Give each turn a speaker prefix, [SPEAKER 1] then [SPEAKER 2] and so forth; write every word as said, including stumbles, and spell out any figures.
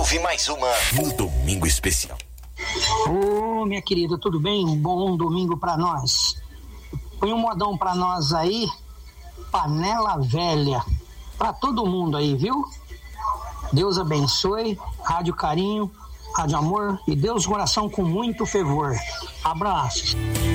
[SPEAKER 1] ouve mais uma no Domingo Especial.
[SPEAKER 2] Ô, minha querida, tudo bem? Um bom domingo pra nós. Põe um modão pra nós aí, Panela Velha, pra todo mundo aí, viu? Deus abençoe, Rádio Carinho, Rádio Amor e Deus coração com muito fervor. Abraços.